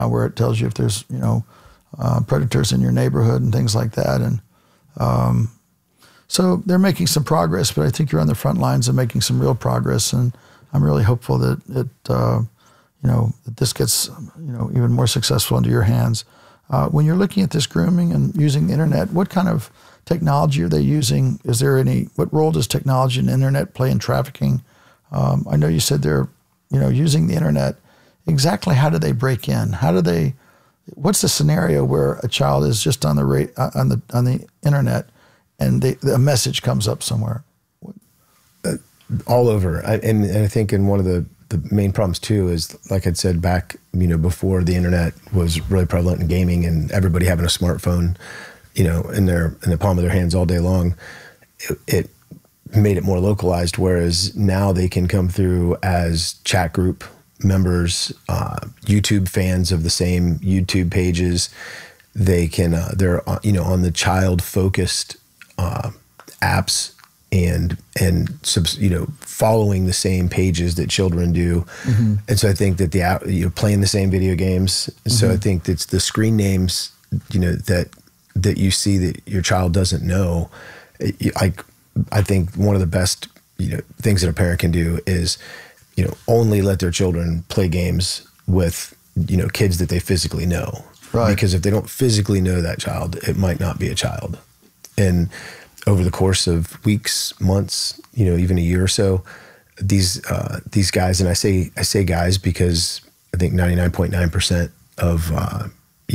where it tells you if there's, predators in your neighborhood and things like that. And so they're making some progress, but I think you're on the front lines of making some real progress. And I'm really hopeful that that this gets, even more successful into your hands. When you're looking at this grooming and using the internet, what kind of technology are they using? Is there what role does technology and internet play in trafficking? I know you said they're, using the internet. Exactly how do they break in? What's the scenario where a child is just on the internet and a message comes up somewhere? All over. And I think in one of the main problems too is, like I'd said back, before the internet was really prevalent in gaming and everybody having a smartphone, in the palm of their hands all day long, it made it more localized. Whereas now they can come through as chat group members, YouTube fans of the same YouTube pages. They can, they're, on the child focused apps and following the same pages that children do. Mm-hmm. And so I think that playing the same video games. Mm-hmm. So I think it's the screen names, that you see that your child doesn't know. I think one of the best, things that a parent can do is, only let their children play games with, kids that they physically know. Right. Because if they don't physically know that child, it might not be a child. And over the course of weeks, months, even a year or so, these guys, and I say guys because I think 99.9% of,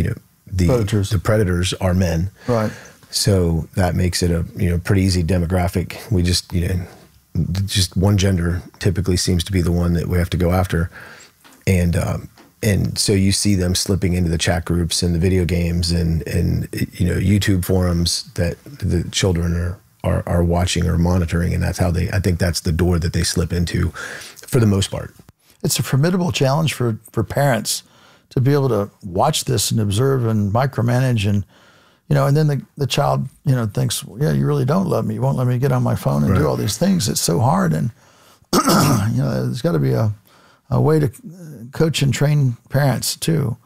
the predators are men. Right. So that makes it a pretty easy demographic. We just just one gender typically seems to be the one that we have to go after, and so you see them slipping into the chat groups and the video games and YouTube forums that the children are watching or monitoring, and that's how I think that's the door that they slip into, for the most part. It's a formidable challenge for parents to be able to watch this and observe and micromanage and then the child, thinks, well, yeah, you really don't love me. You won't let me get on my phone and do all these things. It's so hard. And, there's got to be a way to coach and train parents too.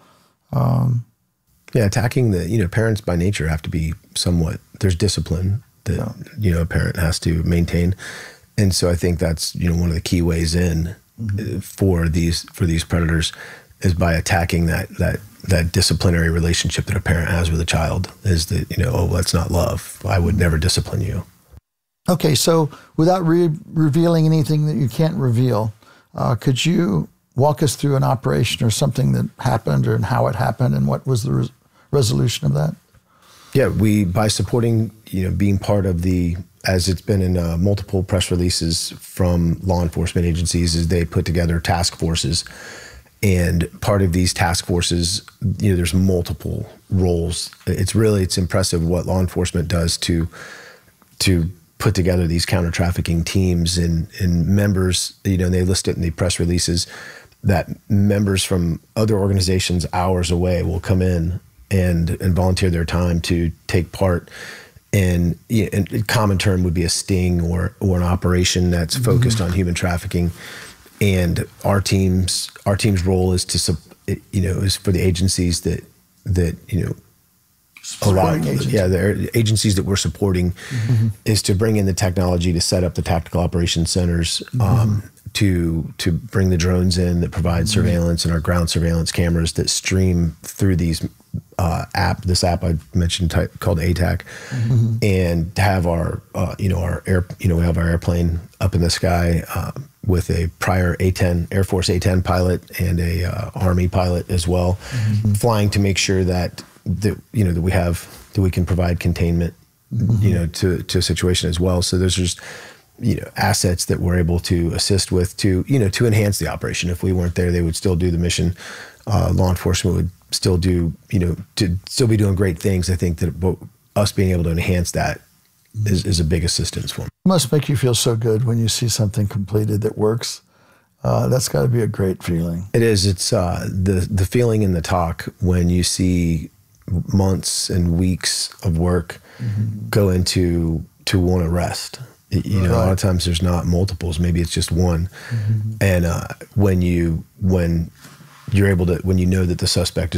Attacking parents by nature have to be there's discipline that, a parent has to maintain. And so I think that's, one of the key ways in for these predators is by attacking that disciplinary relationship that a parent has with a child. Is that, that's not love. I would never discipline you. Okay, so without revealing anything that you can't reveal, could you walk us through an operation or something that happened and how it happened and what was the resolution of that? Yeah, by supporting, being part of as it's been in multiple press releases from law enforcement agencies, is they put together task forces. And part of these task forces, there's multiple roles. It's impressive what law enforcement does to put together these counter-trafficking teams and members, they list it in the press releases that members from other organizations hours away will come in and volunteer their time to take part. And a common term would be a sting or an operation that's focused on human trafficking. And our team's role is is for the agencies that the agencies that we're supporting is to bring in the technology to set up the tactical operations centers, to bring the drones in that provide surveillance and our ground surveillance cameras that stream through this app I mentioned called ATAC, and to have our we have our airplane up in the sky with a prior A-10 Air Force A-10 pilot and a Army pilot as well, flying to make sure that we can provide containment to a situation as well. So there's just assets that we're able to assist with to enhance the operation. If we weren't there, they would still do the mission. Law enforcement would still do, to still be doing great things. I think that us being able to enhance that is a big assistance for me. It must make you feel so good when you see something completed that works. That's got to be a great feeling. It is. It's the feeling in the talk when you see months and weeks of work go into one arrest. A lot of times there's not multiples. Maybe it's just one. And when you're able to, when you know that the suspect is